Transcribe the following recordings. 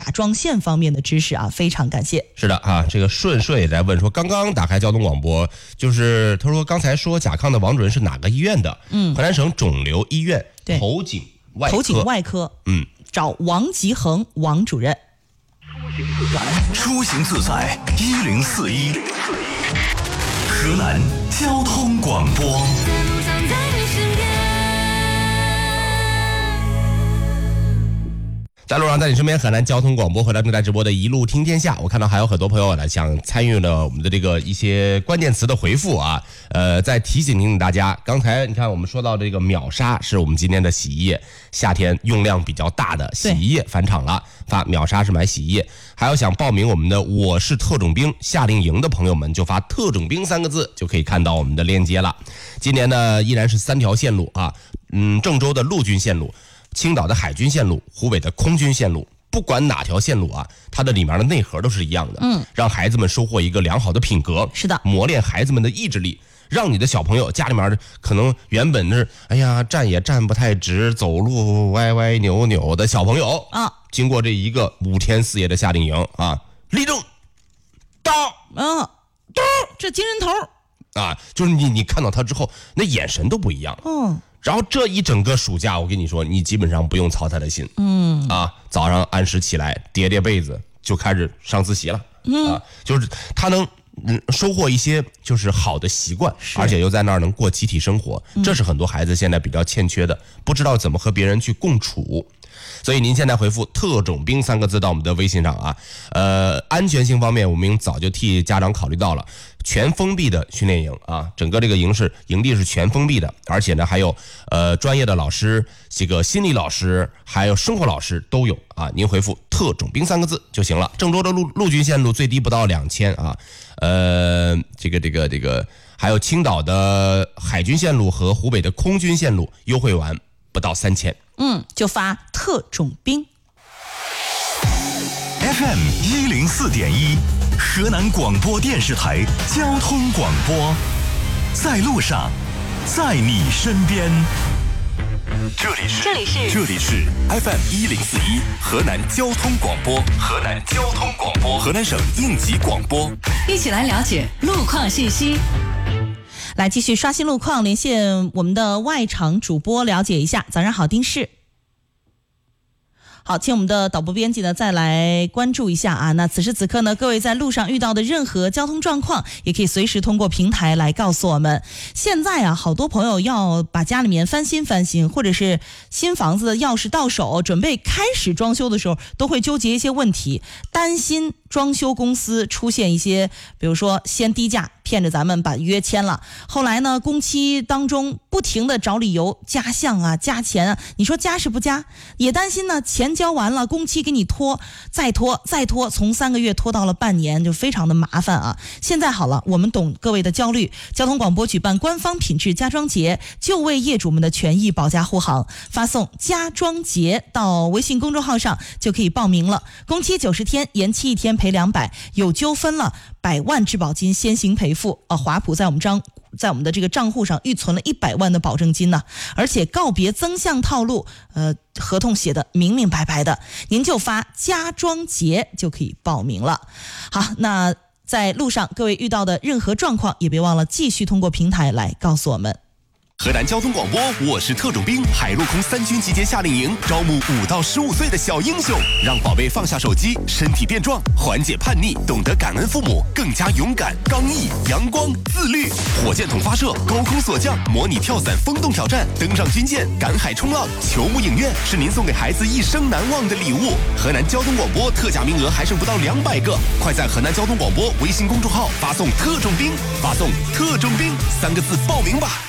装线方面的知识啊，非常感谢。 是的啊，这个顺顺也在问说，刚刚打开交通广播，就是他说刚才说甲亢的王主任是哪个医院的？河南省肿瘤医院头颈外科。找王吉恒王主任。 出行自在1041，河南交通广播。 在路上，在你身边，河南交通广播回来正在直播的一路听天下。我看到还有很多朋友呢，想参与了我们的这个一些关键词的回复啊。再提醒大家，刚才你看我们说到这个秒杀是我们今天的洗衣液，夏天用量比较大的洗衣液返场了，发秒杀是买洗衣液。还有想报名我们的我是特种兵夏令营的朋友们，就发特种兵3个字就可以看到我们的链接了。今年呢依然是3条线路啊，郑州的陆军线路，青岛的海军线路，湖北的空军线路，不管哪条线路啊，它的里面的内核都是一样的，让孩子们收获一个良好的品格， 是的， 磨练孩子们的意志力，让你的小朋友家里面可能原本是站也站不太直，走路歪歪扭扭的小朋友啊，经过这一个5天4夜的夏令营啊，立正，到， 这精神头啊，就是你看到他之后，那眼神都不一样，然后这一整个暑假，我跟你说，你基本上不用操他的心，早上按时起来叠被子就开始上自习了，就是他能收获一些就是好的习惯，而且又在那儿能过集体生活，这是很多孩子现在比较欠缺的，不知道怎么和别人去共处。所以您现在回复特种兵3个字到我们的微信上啊。安全性方面我们早就替家长考虑到了，全封闭的训练营啊，整个这个营地是全封闭的，而且呢还有专业的老师，这个心理老师还有生活老师都有啊。您回复特种兵3个字就行了。郑州的陆军线路最低不到2000啊，这个还有青岛的海军线路和湖北的空军线路优惠完不到3000。 就发特种兵。 FM 104.1，河南广播电视台交通广播，在路上，在你身边。这里是 FM 104.1，河南交通广播，河南省应急广播。 一起来了解路况信息。 来继续刷新路况，连线我们的外场主播了解一下。早上好，丁氏。好，请我们的导播编辑呢再来关注一下啊。那此时此刻呢，各位在路上遇到的任何交通状况，也可以随时通过平台来告诉我们。现在啊，好多朋友要把家里面翻新，或者是新房子的钥匙到手，准备开始装修的时候，都会纠结一些问题，担心装修公司出现一些，比如说先低价骗着咱们把约签了，后来呢工期当中不停的找理由加项啊加钱啊，你说加是不加？也担心呢钱交完了，工期给你拖，再拖，从3个月拖到了半年，就非常的麻烦啊。现在好了，我们懂各位的焦虑，交通广播举办官方品质家装节，就为业主们的权益保驾护航，发送家装节到微信公众号上就可以报名了。工期90天，延期1天赔200，有纠纷了100万质保金先行赔付。华普在我们的这个账户上预存了100万的保证金呢，而且告别增项套路，合同写的明明白白的，您就发家装节就可以报名了。好，那在路上各位遇到的任何状况，也别忘了继续通过平台来告诉我们。 河南交通广播，我是特种兵，海陆空3军集结夏令营，招募5到15岁的小英雄，让宝贝放下手机，身体变壮，缓解叛逆，懂得感恩父母，更加勇敢、刚毅、阳光、自律。火箭筒发射，高空锁降，模拟跳伞风洞挑战，登上军舰，赶海冲浪，球幕影院是您送给孩子一生难忘的礼物。河南交通广播特价名额还剩不到200个，快在河南交通广播微信公众号发送特种兵3个字报名吧。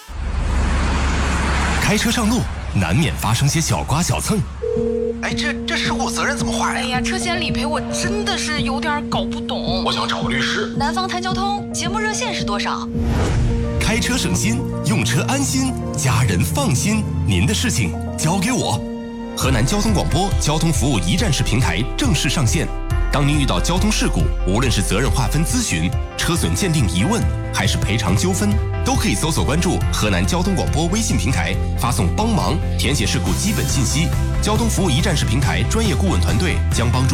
开车上路难免发生些小刮小蹭， 这事故责任怎么划呀？ 车险理赔我真的是有点搞不懂。 我想找个律师。 南方谈交通节目热线是多少？ 开车省心，用车安心，家人放心，您的事情交给我。河南交通广播交通服务一站式平台正式上线。当您遇到交通事故，无论是责任划分咨询、车损鉴定疑问，还是赔偿纠纷，都可以搜索关注河南交通广播微信平台，发送帮忙，填写事故基本信息。交通服务一站式平台专业顾问团队将帮助